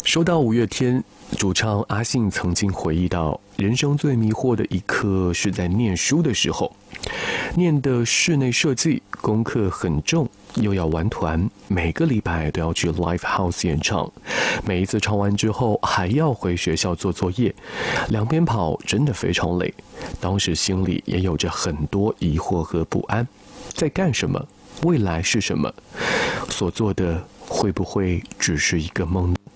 说到五月天，主唱阿信曾经回忆到，人生最迷惑的一刻是在念书的时候，念的室内设计，功课很重，又要玩团，每个礼拜都要去 Live House 演唱，每一次唱完之后还要回学校做作业，两边跑真的非常累。当时心里也有着很多疑惑和不安，在干什么？未来是什么？所做的会不会只是一个梦？